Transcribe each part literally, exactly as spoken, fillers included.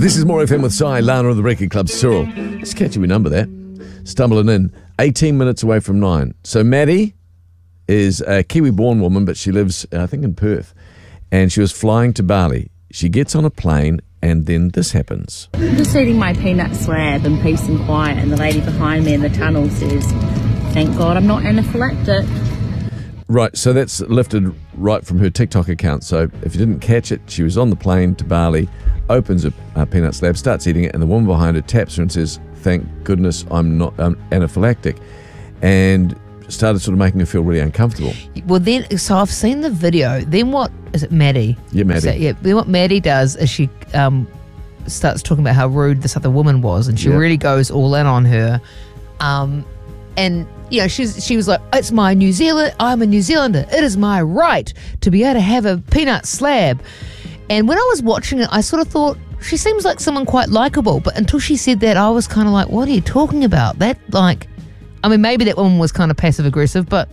This is More F M with Si, Lana of the Record Club, Cyril. It's a catchy number, that. Stumbling in. eighteen minutes away from nine. So Maddie is a Kiwi-born woman, but she lives, I think, in Perth. And she was flying to Bali. She gets on a plane, and then this happens. I'm just eating my peanut slab in peace and quiet, and the lady behind me in the tunnel says, "Thank God I'm not anaphylactic." Right, so that's lifted right from her TikTok account. So if you didn't catch it, she was on the plane to Bali, opens a, a peanut slab, starts eating it, and the woman behind her taps her and says, "Thank goodness I'm not um, anaphylactic," and started sort of making her feel really uncomfortable. Well, then, so I've seen the video. Then what, is it Maddie? Yeah, Maddie. So, yeah, then what Maddie does is she um, starts talking about how rude this other woman was, and she Yep. really goes all in on her. Um, and, you know, she's, she was like, "It's my New Zealand, I'm a New Zealander. It is my right to be able to have a peanut slab." And when I was watching it, I sort of thought, she seems like someone quite likable. But until she said that, I was kind of like, what are you talking about? That, like, I mean, maybe that woman was kind of passive-aggressive, but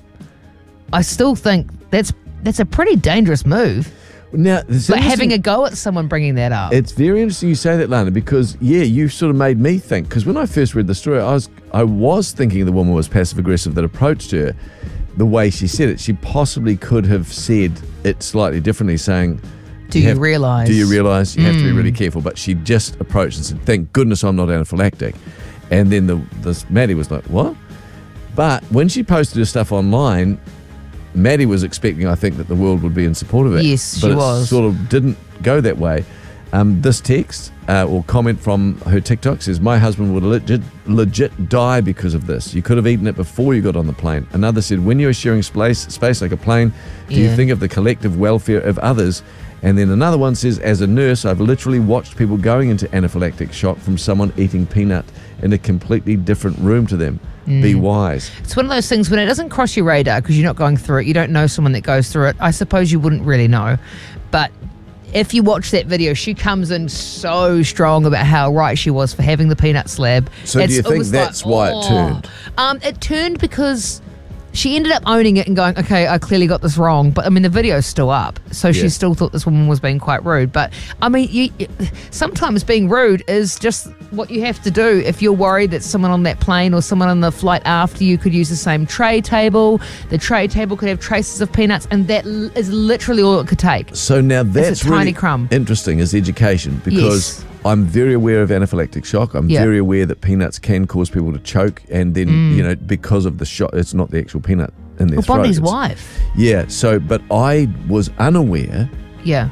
I still think that's that's a pretty dangerous move. Now, it's Like interesting- having a go at someone bringing that up. It's very interesting you say that, Lana, because, yeah, you sort of made me think. Because when I first read the story, I was I was thinking the woman was passive-aggressive that approached her. The way she said it, she possibly could have said it slightly differently, saying, Do you have- realise? Do you realise you have to be Mm. really careful? But she just approached and said, "Thank goodness I'm not anaphylactic." And then the this Maddie was like, "What?" But when she posted her stuff online, Maddie was expecting, I think, that the world would be in support of it. Yes, but she it was. sort of didn't go that way. Um, this text uh, or comment from her TikTok says, "My husband would legit, legit die because of this. You could have eaten it before you got on the plane." Another said, "When you're sharing space, space like a plane, do Yeah. you think of the collective welfare of others?" And then another one says, "As a nurse, I've literally watched people going into anaphylactic shock from someone eating peanut in a completely different room to them. Be wise." It's one of those things when it doesn't cross your radar because you're not going through it, you don't know someone that goes through it. I suppose you wouldn't really know. But if you watch that video, she comes in so strong about how right she was for having the peanut slab. So do It's you think almost that's like, why it oh. turned? Um, it turned because she ended up owning it and going, "Okay, I clearly got this wrong." But I mean, the video's still up, so Yeah. she still thought this woman was being quite rude. But I mean, you, sometimes being rude is just what you have to do if you're worried that someone on that plane or someone on the flight after you could use the same tray table. The tray table could have traces of peanuts, and that l- is literally all it could take. So now that's tiny really crumb. interesting is education, because Yes. I'm very aware of anaphylactic shock. I'm Yeah. very aware that peanuts can cause people to choke, and then, Mm. you know, because of the shock, it's not the actual peanut in their Well, throat. Bondi's It's- wife. Yeah, so, but I was unaware, Yeah.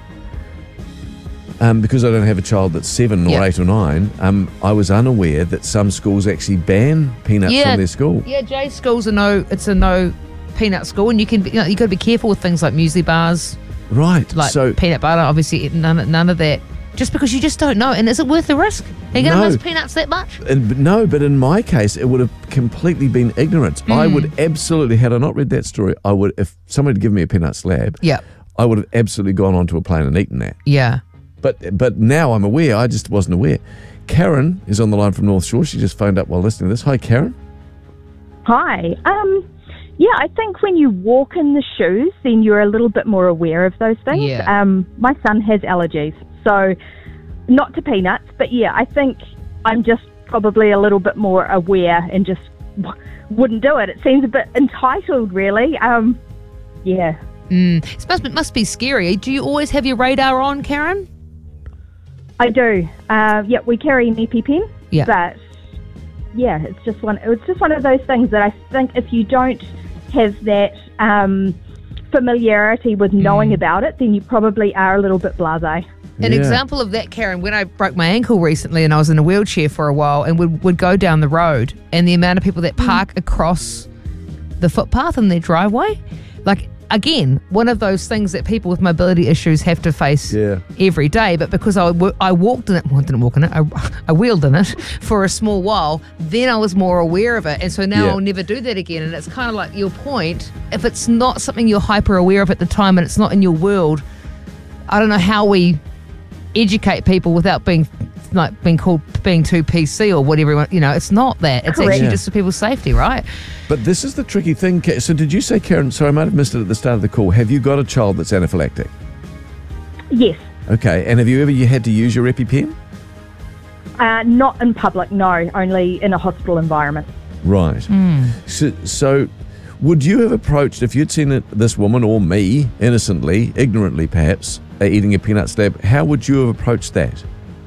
um, because I don't have a child that's seven or Yeah. eight or nine, um, I was unaware that some schools actually ban peanuts Yeah. from their school. Yeah, Jay's school's a no. It's a no peanut school, and you can be, you know, you got to be careful with things like muesli bars, Right, like so peanut butter. Obviously, none none of that. Just because you just don't know, and is it worth the risk? Are you going to No. miss peanuts that much? And, but no, but in my case, it would have completely been ignorance. I Mm. would absolutely, had I not read that story, I would, if somebody had given me a peanut slab, Yeah, I would have absolutely gone onto a plane and eaten that. yeah. But but now I'm aware. I just wasn't aware. Karen is on the line from North Shore. She just phoned up while listening to this. Hi, Karen. Hi. Um, yeah, I think when you walk in the shoes, then you're a little bit more aware of those things. Yeah. Um, my son has allergies, so not to peanuts, but yeah, I think I'm just probably a little bit more aware and just w- wouldn't do it. It seems a bit entitled, really. Um, yeah. Mm. It must it must be scary. Do you always have your radar on, Karen? I do. Uh, yeah, we carry an EpiPen, Yeah. but yeah, it's just one. It's just one of those things that I think if you don't have that um, familiarity with knowing Mm. about it, then you probably are a little bit blasé. An Yeah. example of that, Karen, when I broke my ankle recently and I was in a wheelchair for a while and would, would go down the road, and the amount of people that park across the footpath in their driveway, like, again, one of those things that people with mobility issues have to face Yeah. every day. But because I, w- I walked in it, well, I didn't walk in it, I, I wheeled in it for a small while, then I was more aware of it. And so now Yeah. I'll never do that again. And it's kind of like your point, if it's not something you're hyper aware of at the time and it's not in your world, I don't know how we educate people without being like being called being too P C or whatever. You know, it's not that. It's Correct. actually Yeah. just for people's safety, right? But this is the tricky thing. Ka- So did you say, Karen, sorry, I might have missed it at the start of the call. Have you got a child that's anaphylactic? Yes. Okay. And have you ever you had to use your EpiPen? Uh, not in public, no, only in a hospital environment. Right. So, so would you have approached, if you'd seen it, this woman or me, innocently, ignorantly perhaps, uh, eating a peanut slab, how would you have approached that?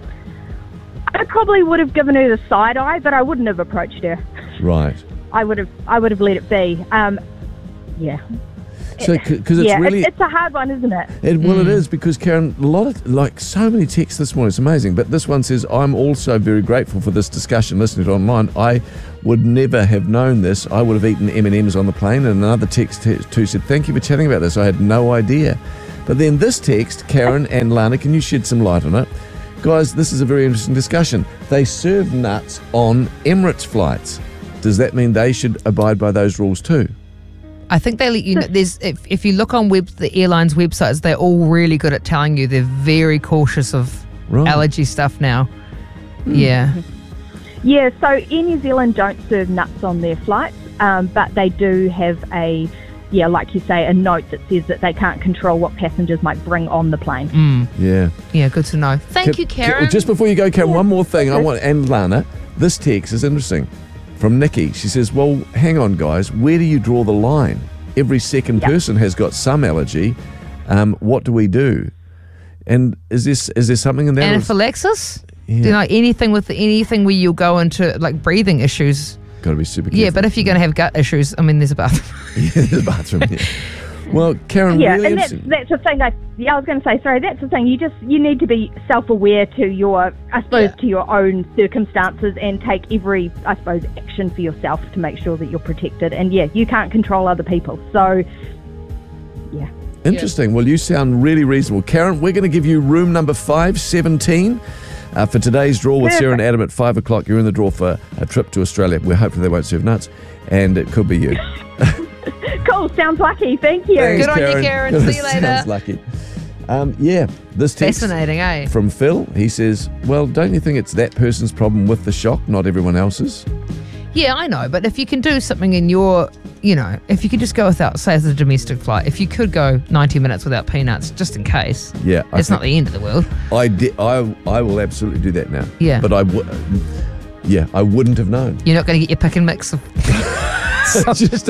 I probably would have given her the side eye, but I wouldn't have approached her. Right. I would have, I would have let it be. Um, yeah. So, because it's yeah, really... it's, it's a hard one, isn't it? It, well, it is, because, Karen, a lot of, like, so many texts this morning. It's amazing. But this one says, I'm also very grateful for this discussion, listening to it online. I would never have known this. I would have eaten M and M's on the plane. And another text t- too said, thank you for chatting about this. I had no idea. But then this text, Karen and Lana, can you shed some light on it? Guys, this is a very interesting discussion. They serve nuts on Emirates flights. Does that mean they should abide by those rules too? I think they let you know. There's if, if you look on web the airlines' websites, they're all really good at telling you. They're very cautious of Right. allergy stuff now. Yeah. Yeah, so Air New Zealand don't serve nuts on their flights, um, but they do have a, yeah, like you say, a note that says that they can't control what passengers might bring on the plane. Mm. Yeah. Yeah, good to know. Thank Ca- you, ca- Karen. Just before you go, Karen, Yeah. one more thing. I want, and Lana, this text is interesting. From Nikki, she says, well, hang on, guys, where do you draw the line? Every second Yep. person has got some allergy. Um, what do we do? And is this is there something in that? Anaphylaxis? Yeah. Do you know anything with anything where you'll go into like breathing issues? Got to be super careful. Yeah, but if you're going to have gut issues, I mean, there's a bathroom. Yeah, the bathroom. Yeah. Well, Karen, Yeah, really and that's, interesting. that's the thing. I yeah, I was going to say. Sorry, that's the thing. You just you need to be self-aware to your, I suppose, Yeah. to your own circumstances, and take every, I suppose, action for yourself to make sure that you're protected. And yeah, you can't control other people, so yeah. Interesting. Well, you sound really reasonable. Karen, we're going to give you room number five seventeen uh, for today's draw with Sarah and Perfect. Adam at five o'clock. You're in the draw for a trip to Australia. We're hoping they won't serve nuts, and it could be you. Cool. Sounds lucky. Thank you. Good on you, Karen. See you later. Sounds lucky. Um, yeah, this text Fascinating, eh? from Phil, he says, well, don't you think it's that person's problem with the shock, not everyone else's? Yeah, I know, but if you can do something in your, you know, if you could just go without, say, as a domestic flight, if you could go ninety minutes without peanuts, just in case, Yeah, I it's not think- the end of the world. I, di- I, I will absolutely do that now. Yeah. But I would, yeah, I wouldn't have known. You're not going to get your pick and mix of just,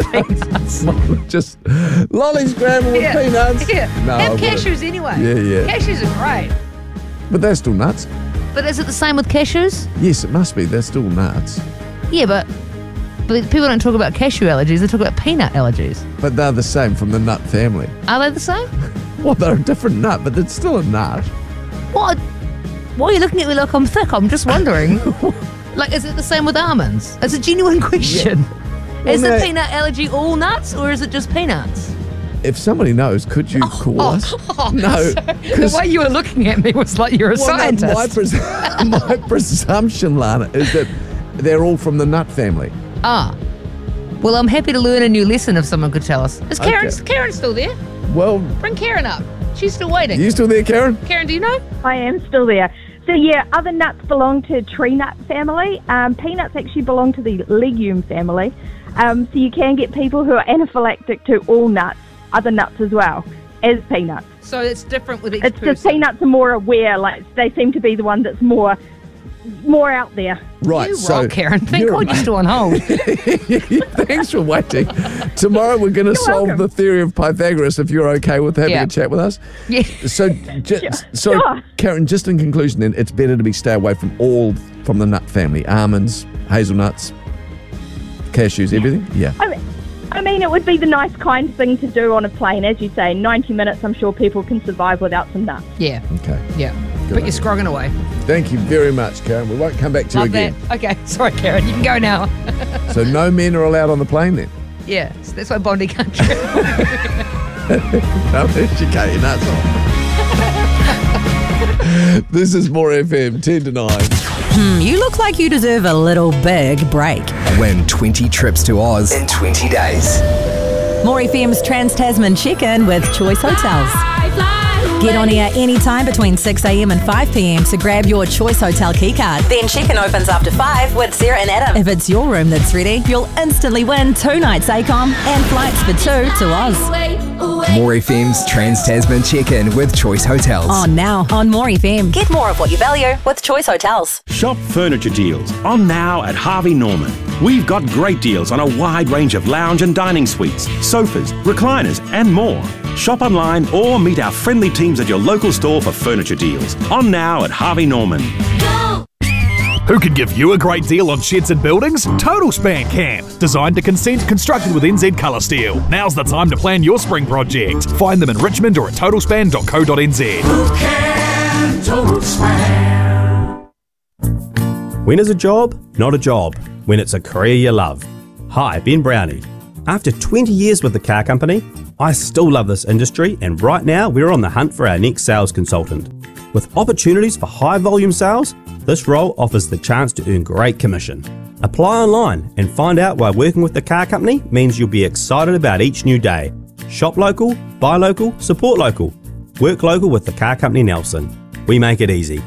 just lolly scramble with Yeah. peanuts. Yeah. No, I Have wouldn't. cashews anyway. Yeah, yeah. Cashews are great. But they're still nuts. But is it the same with cashews? Yes, it must be. They're still nuts. Yeah, but, but people don't talk about cashew allergies, they talk about peanut allergies. But they're the same from the nut family. Are they the same? Well, they're a different nut, but it's still a nut. What? Why are you looking at me like I'm thick? I'm just wondering. Like, is it the same with almonds? It's a genuine question. Is Well, the no. peanut allergy all nuts, or is it just peanuts? If somebody knows, could you call us? No. The 'cause- way you were looking at me was like you're a well, no, scientist. my, pres- my presumption, Lana, is that they're all from the nut family. Ah. Well, I'm happy to learn a new lesson if someone could tell us. Is Karen, Okay. Karen still there? Well, Bring Karen up. She's still waiting. you still there, Karen? Karen, do you know? I am still there. So yeah, other nuts belong to tree nut family. Um, peanuts actually belong to the legume family. Um, so you can get people who are anaphylactic to all nuts, other nuts as well, as peanuts. So it's different with each It's person. just peanuts are more aware. Like they seem to be the one that's more, more out there. Right, You so rock, Karen. Thank you're God you're still on hold. Thanks for waiting. Tomorrow we're going to solve welcome. the theory of Pythagoras if you're okay with having Yeah. a chat with us. Yeah. So, ju- so Sure. Karen, just in conclusion then, it's better to be stay away from all from the nut family. Almonds, hazelnuts, cashews, everything? Yeah. I mean, I mean, it would be the nice, kind thing to do on a plane. As you say, ninety minutes, I'm sure people can survive without some nuts. Yeah. Okay. Yeah. Good Put your idea. scrogging away. Thank you very much, Karen. We won't come back to Love you again. that. Okay. Sorry, Karen. You can go now. So no men are allowed on the plane then? Yeah. So that's why Bondi can't trip. No, you can't, your nuts off. This is More F M, ten to nine. You look like you deserve a little big break. Win twenty trips to Oz in twenty days. More F M's Trans Tasman Check-In with Choice Hotels. I fly Get on air anytime between six a.m. and five p.m. to grab your Choice Hotel keycard. Then check-in opens after five with Sarah and Adam. If it's your room that's ready, you'll instantly win two nights ACOM and flights for two to Oz. More F M's Trans-Tasman check-in with Choice Hotels. On now on More F M. Get more of what you value with Choice Hotels. Shop furniture deals on now at Harvey Norman. We've got great deals on a wide range of lounge and dining suites, sofas, recliners and more. Shop online or meet our friendly teams at your local store for furniture deals. On now at Harvey Norman. Who can give you a great deal on sheds and buildings? Total Span can. Designed to consent, constructed with N Z Colour Steel. Now's the time to plan your spring project. Find them in Richmond or at total span dot co dot n z. Who can Total Span? When is a job not a job? When it's a career you love. Hi, Ben Brownie. After twenty years with the car company, I still love this industry, and right now we're on the hunt for our next sales consultant. With opportunities for high volume sales, this role offers the chance to earn great commission. Apply online and find out why working with the car company means you'll be excited about each new day. Shop local, buy local, support local. Work local with the car company Nelson. We make it easy.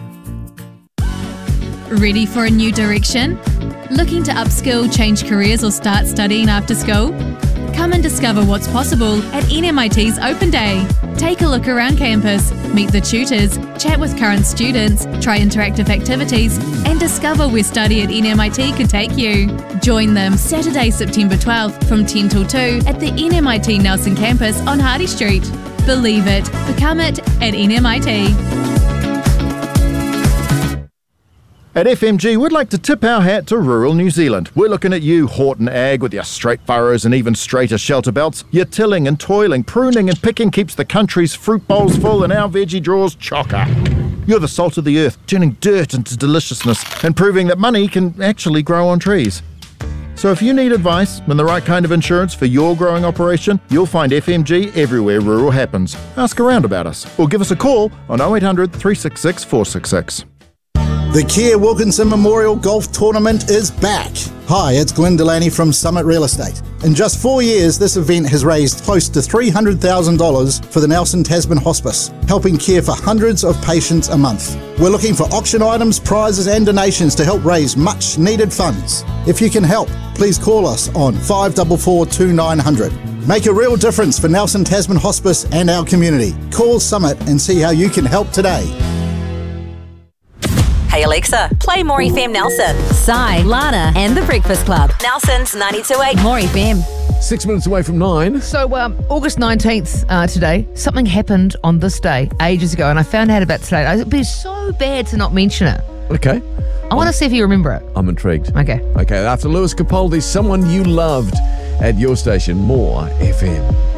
Ready for a new direction? Looking to upskill, change careers or start studying after school? Come and discover what's possible at N M I T's Open Day. Take a look around campus, meet the tutors, chat with current students, try interactive activities and discover where study at N M I T could take you. Join them Saturday, September twelfth from ten till two at the N M I T Nelson campus on Hardy Street. Believe it, become it at N M I T. At F M G, we'd like to tip our hat to rural New Zealand. We're looking at you, Horton Ag, with your straight furrows and even straighter shelter belts. Your tilling and toiling, pruning and picking keeps the country's fruit bowls full and our veggie drawers chocker. You're the salt of the earth, turning dirt into deliciousness and proving that money can actually grow on trees. So if you need advice and the right kind of insurance for your growing operation, you'll find F M G everywhere rural happens. Ask around about us or give us a call on oh eight hundred, three six six, four six six. The Kia Wilkinson Memorial Golf Tournament is back. Hi, it's Glenn Delaney from Summit Real Estate. In just four years, this event has raised close to three hundred thousand dollars for the Nelson Tasman Hospice, helping care for hundreds of patients a month. We're looking for auction items, prizes and donations to help raise much needed funds. If you can help, please call us on five four four, two nine zero zero. Make a real difference for Nelson Tasman Hospice and our community. Call Summit and see how you can help today. Hey Alexa, play More F M Nelson. Sai, Lana and The Breakfast Club. Nelson's ninety-two point eight. More F M. Six minutes away from nine. So, um, August nineteenth uh, today, something happened on this day ages ago, and I found out about it today. It'd be so bad to not mention it. Okay. I want to see if you remember it. I'm intrigued. Okay. Okay, after Lewis Capaldi, Someone You Loved at your station, More F M.